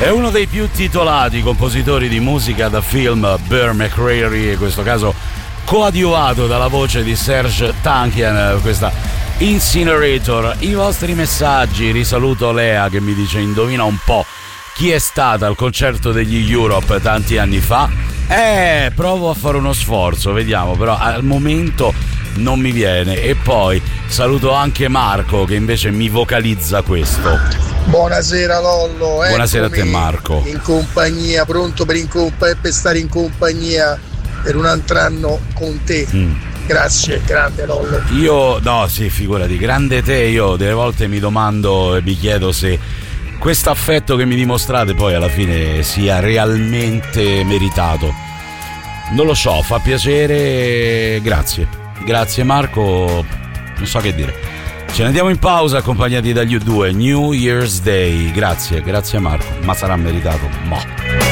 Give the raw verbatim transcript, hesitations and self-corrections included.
È uno dei più titolati compositori di musica da film, Bear McCreary, in questo caso coadiuvato dalla voce di Serge Tankian, questa Incinerator. I vostri messaggi, risaluto Lea che mi dice: indovina un po' chi è stata al concerto degli Europe tanti anni fa. Eh, provo a fare uno sforzo, vediamo, però al momento non mi viene. E poi saluto anche Marco che invece mi vocalizza questo. Buonasera Lollo. Buonasera a te Marco. In compagnia, pronto per, in compa- per stare in compagnia per un altro anno con te. Mm. Grazie, grande Lollo. Io, no, sì, figurati, grande te. Io delle volte mi domando e mi chiedo se questo affetto che mi dimostrate poi alla fine sia realmente meritato. Non lo so, fa piacere. Grazie. Grazie Marco. Non so che dire. Ce ne andiamo in pausa accompagnati dagli U due. New Year's Day. Grazie, grazie Marco. Ma sarà meritato. Ma